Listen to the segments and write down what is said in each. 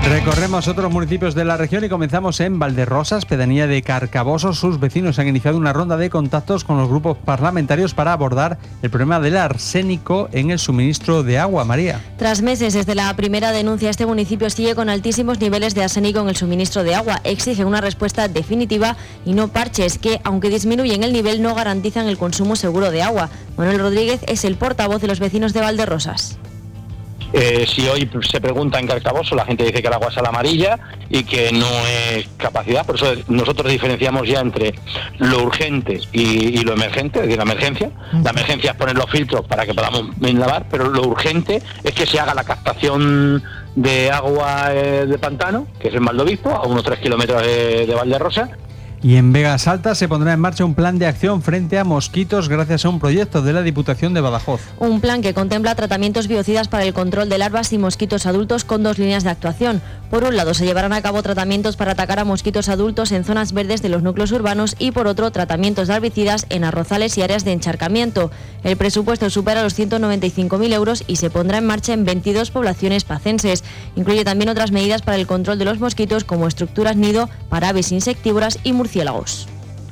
Recorremos otros municipios de la región y comenzamos en Valderrosas, pedanía de Carcaboso. Sus vecinos han iniciado una ronda de contactos con los grupos parlamentarios para abordar el problema del arsénico en el suministro de agua. María. Tras meses desde la primera denuncia, este municipio sigue con altísimos niveles de arsénico en el suministro de agua. Exige una respuesta definitiva y no parches que, aunque disminuyen el nivel, no garantizan el consumo seguro de agua. Manuel Rodríguez es el portavoz de los vecinos de Valderrosas. Si hoy se pregunta en Carcaboso, la gente dice que el agua es a la amarilla y que no es capacidad. Por eso nosotros diferenciamos ya entre lo urgente y lo emergente, es decir, la emergencia. La emergencia es poner los filtros para que podamos lavar, pero lo urgente es que se haga la captación de agua de pantano, que es en Valdobispo, a unos 3 kilómetros de Valderrosa. Y en Vegas Altas se pondrá en marcha un plan de acción frente a mosquitos gracias a un proyecto de la Diputación de Badajoz. Un plan que contempla tratamientos biocidas para el control de larvas y mosquitos adultos con dos líneas de actuación. Por un lado, se llevarán a cabo tratamientos para atacar a mosquitos adultos en zonas verdes de los núcleos urbanos y por otro, tratamientos de herbicidas en arrozales y áreas de encharcamiento. El presupuesto supera los 195.000 euros y se pondrá en marcha en 22 poblaciones pacenses. Incluye también otras medidas para el control de los mosquitos como estructuras nido para aves insectívoras y murciélagos.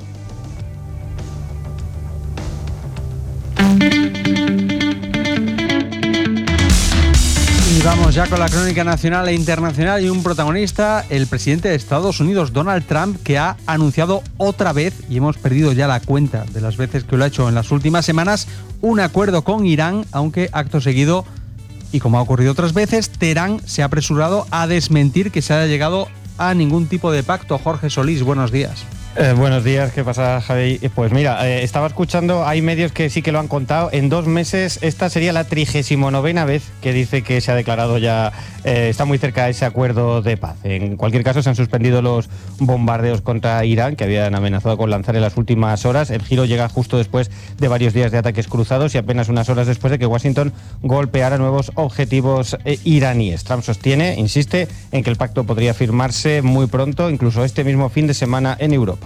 Y vamos ya con la crónica nacional e internacional y un protagonista, el presidente de Estados Unidos, Donald Trump, que ha anunciado otra vez, y hemos perdido ya la cuenta de las veces que lo ha hecho en las últimas semanas, un acuerdo con Irán, aunque acto seguido, y como ha ocurrido otras veces, Teherán se ha apresurado a desmentir que se haya llegado a ningún tipo de pacto. Jorge Solís, buenos días. Buenos días, ¿qué pasa, Javi? Pues mira, estaba escuchando, hay medios que sí que lo han contado, en 2 meses esta sería la 39ª vez que dice que se ha declarado ya, está muy cerca de ese acuerdo de paz. En cualquier caso, se han suspendido los bombardeos contra Irán, que habían amenazado con lanzar en las últimas horas. El giro llega justo después de varios días de ataques cruzados y apenas unas horas después de que Washington golpeara nuevos objetivos iraníes. Trump sostiene, insiste, en que el pacto podría firmarse muy pronto, incluso este mismo fin de semana en Europa.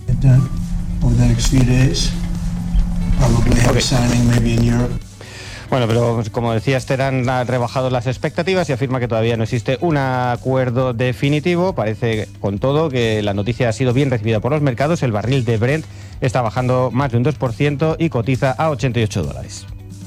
Bueno, pero como decías, Teherán ha rebajado las expectativas y afirma que todavía no existe un acuerdo definitivo. Parece, con todo, que la noticia ha sido bien recibida por los mercados. El barril de Brent está bajando más de un 2% y cotiza a $88.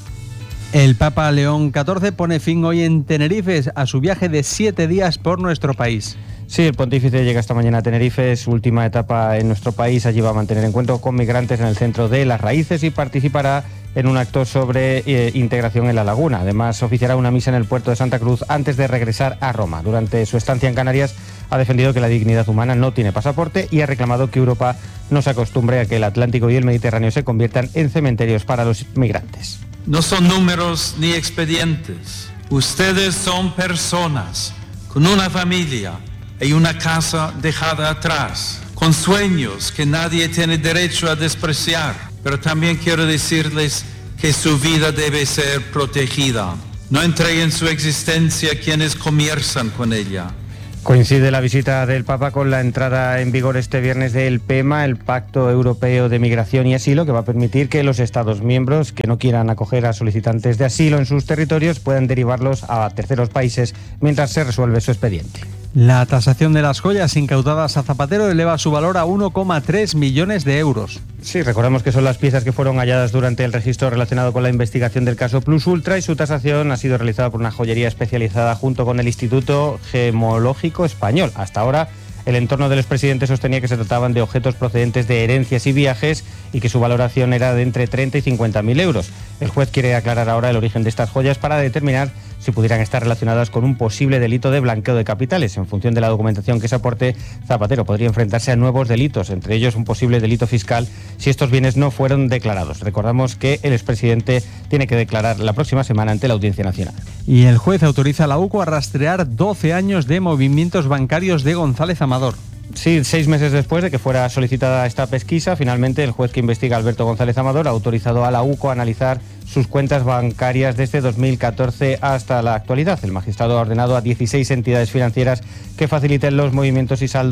El Papa León XIV pone fin hoy en Tenerife a su viaje de 7 días por nuestro país. Sí, el pontífice llega esta mañana a Tenerife, su última etapa en nuestro país. Allí va a mantener encuentro con migrantes en el centro de Las Raíces y participará en un acto sobre integración en la laguna. Además, oficiará una misa en el puerto de Santa Cruz antes de regresar a Roma. Durante su estancia en Canarias ha defendido que la dignidad humana no tiene pasaporte y ha reclamado que Europa no se acostumbre a que el Atlántico y el Mediterráneo se conviertan en cementerios para los migrantes. No son números ni expedientes. Ustedes son personas con una familia y una casa dejada atrás, con sueños que nadie tiene derecho a despreciar. Pero también quiero decirles que su vida debe ser protegida. No entreguen su existencia a quienes comienzan con ella. Coincide la visita del Papa con la entrada en vigor este viernes del PEMA, el Pacto Europeo de Migración y Asilo, que va a permitir que los Estados miembros que no quieran acoger a solicitantes de asilo en sus territorios puedan derivarlos a terceros países mientras se resuelve su expediente. La tasación de las joyas incautadas a Zapatero eleva su valor a 1,3 millones de euros. Sí, recordemos que son las piezas que fueron halladas durante el registro relacionado con la investigación del caso Plus Ultra y su tasación ha sido realizada por una joyería especializada junto con el Instituto Gemológico Español. Hasta ahora, el entorno del expresidente sostenía que se trataban de objetos procedentes de herencias y viajes y que su valoración era de entre 30 y 50.000 euros. El juez quiere aclarar ahora el origen de estas joyas para determinar si pudieran estar relacionadas con un posible delito de blanqueo de capitales. En función de la documentación que se aporte, Zapatero podría enfrentarse a nuevos delitos, entre ellos un posible delito fiscal si estos bienes no fueron declarados. Recordamos que el expresidente tiene que declarar la próxima semana ante la Audiencia Nacional. Y el juez autoriza a la UCO a rastrear 12 años de movimientos bancarios de González Amador. Sí, 6 meses después de que fuera solicitada esta pesquisa, finalmente el juez que investiga, Alberto González Amador, ha autorizado a la UCO a analizar sus cuentas bancarias desde 2014 hasta la actualidad. El magistrado ha ordenado a 16 entidades financieras que faciliten los movimientos y saldos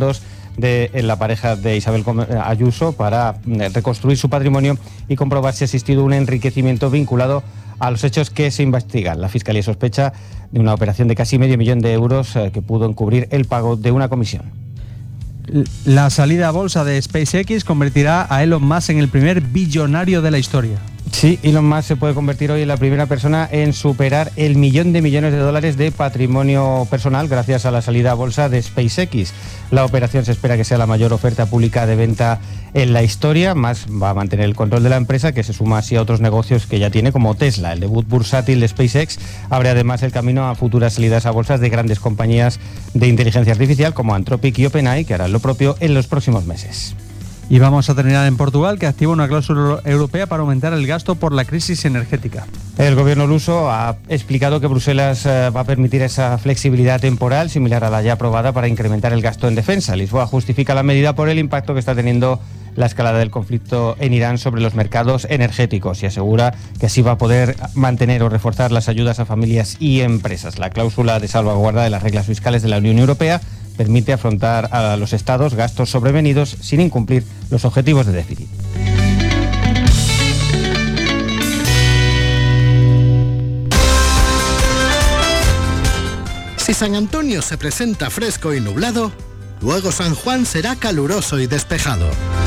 de la pareja de Isabel Ayuso para reconstruir su patrimonio y comprobar si ha existido un enriquecimiento vinculado a los hechos que se investigan. La Fiscalía sospecha de una operación de casi medio millón de euros que pudo encubrir el pago de una comisión. La salida a bolsa de SpaceX convertirá a Elon Musk en el primer billonario de la historia. Sí, Elon Musk se puede convertir hoy en la primera persona en superar el $1.000.000 millones de patrimonio personal gracias a la salida a bolsa de SpaceX. La operación se espera que sea la mayor oferta pública de venta en la historia. Musk va a mantener el control de la empresa, que se suma así a otros negocios que ya tiene, como Tesla. El debut bursátil de SpaceX abre además el camino a futuras salidas a bolsas de grandes compañías de inteligencia artificial como Anthropic y OpenAI, que harán lo propio en los próximos meses. Y vamos a terminar en Portugal, que activa una cláusula europea para aumentar el gasto por la crisis energética. El gobierno luso ha explicado que Bruselas va a permitir esa flexibilidad temporal similar a la ya aprobada para incrementar el gasto en defensa. Lisboa justifica la medida por el impacto que está teniendo la escalada del conflicto en Irán sobre los mercados energéticos y asegura que así va a poder mantener o reforzar las ayudas a familias y empresas. La cláusula de salvaguarda de las reglas fiscales de la Unión Europea permite afrontar a los estados gastos sobrevenidos sin incumplir los objetivos de déficit. Si San Antonio se presenta fresco y nublado, luego San Juan será caluroso y despejado.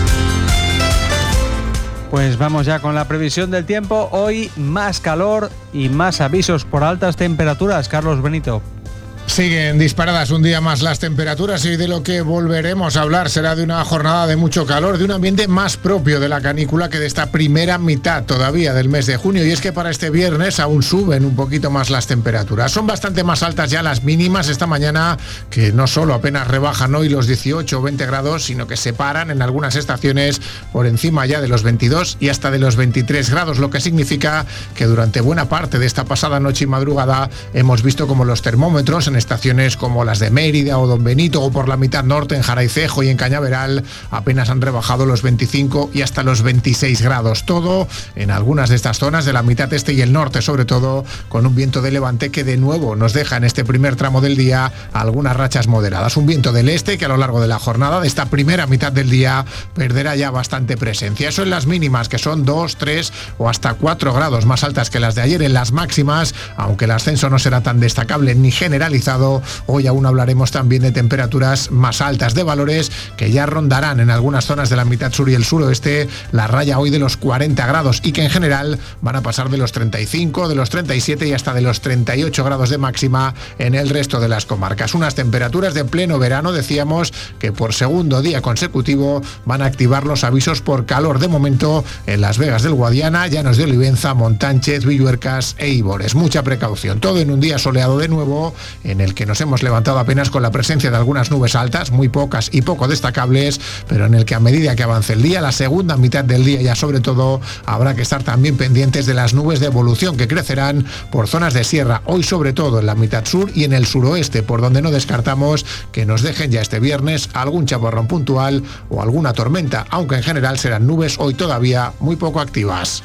Pues vamos ya con la previsión del tiempo. Hoy más calor y más avisos por altas temperaturas. Carlos Benito. Siguen disparadas un día más las temperaturas y de lo que volveremos a hablar será de una jornada de mucho calor, de un ambiente más propio de la canícula que de esta primera mitad todavía del mes de junio. Y es que para este viernes aún suben un poquito más las temperaturas. Son bastante más altas ya las mínimas esta mañana, que no solo apenas rebajan hoy los 18 o 20 grados, sino que se paran en algunas estaciones por encima ya de los 22 y hasta de los 23 grados, lo que significa que durante buena parte de esta pasada noche y madrugada hemos visto como los termómetros en estaciones como las de Mérida o Don Benito o por la mitad norte en Jaraicejo y en Cañaveral apenas han rebajado los 25 y hasta los 26 grados. Todo en algunas de estas zonas de la mitad este y el norte, sobre todo con un viento de levante que de nuevo nos deja en este primer tramo del día algunas rachas moderadas. Un viento del este que a lo largo de la jornada de esta primera mitad del día perderá ya bastante presencia. Eso en las mínimas, que son 2, 3 o hasta 4 grados más altas que las de ayer. En las máximas, aunque el ascenso no será tan destacable ni generalizado, hoy aún hablaremos también de temperaturas más altas, de valores que ya rondarán en algunas zonas de la mitad sur y el suroeste la raya hoy de los 40 grados y que en general van a pasar de los 35, de los 37 y hasta de los 38 grados de máxima en el resto de las comarcas. Unas temperaturas de pleno verano, decíamos que por segundo día consecutivo van a activar los avisos por calor. De momento en Las Vegas del Guadiana, Llanos de Olivenza, Montánchez, Villuercas e Ibores. Mucha precaución. Todo en un día soleado de nuevo, en el que nos hemos levantado apenas con la presencia de algunas nubes altas, muy pocas y poco destacables, pero en el que a medida que avance el día, la segunda mitad del día ya sobre todo, habrá que estar también pendientes de las nubes de evolución que crecerán por zonas de sierra, hoy sobre todo en la mitad sur y en el suroeste, por donde no descartamos que nos dejen ya este viernes algún chaparrón puntual o alguna tormenta, aunque en general serán nubes hoy todavía muy poco activas.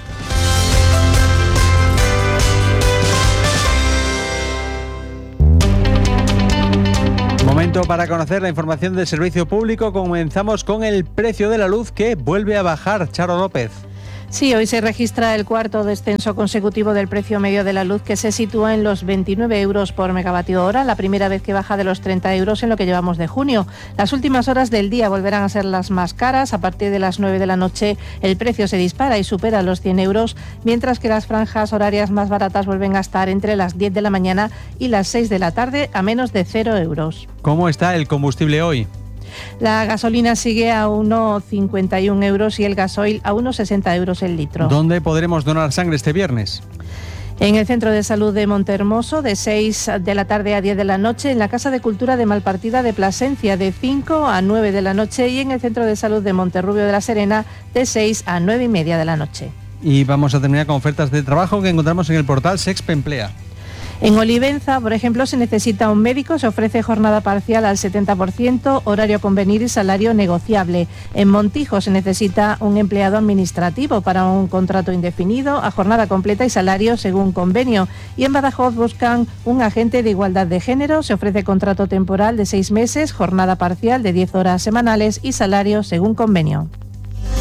Momento para conocer la información del servicio público. Comenzamos con el precio de la luz, que vuelve a bajar. Charo López. Sí, hoy se registra el cuarto descenso consecutivo del precio medio de la luz, que se sitúa en los 29 euros por megavatio hora, la primera vez que baja de los 30 euros en lo que llevamos de junio. Las últimas horas del día volverán a ser las más caras. A partir de las 9 de la noche el precio se dispara y supera los 100 euros, mientras que las franjas horarias más baratas vuelven a estar entre las 10 de la mañana y las 6 de la tarde a menos de 0 euros. ¿Cómo está el combustible hoy? La gasolina sigue a 1,51 euros y el gasoil a 1,60 euros el litro. ¿Dónde podremos donar sangre este viernes? En el Centro de Salud de Montehermoso, de 6 de la tarde a 10 de la noche, en la Casa de Cultura de Malpartida de Plasencia, de 5 a 9 de la noche, y en el Centro de Salud de Monterrubio de la Serena, de 6 a 9 y media de la noche. Y vamos a terminar con ofertas de trabajo que encontramos en el portal Sexpe Emplea. En Olivenza, por ejemplo, se necesita un médico, se ofrece jornada parcial al 70%, horario convenir y salario negociable. En Montijo se necesita un empleado administrativo para un contrato indefinido, a jornada completa y salario según convenio. Y en Badajoz buscan un agente de igualdad de género, se ofrece contrato temporal de 6 meses, jornada parcial de 10 horas semanales y salario según convenio.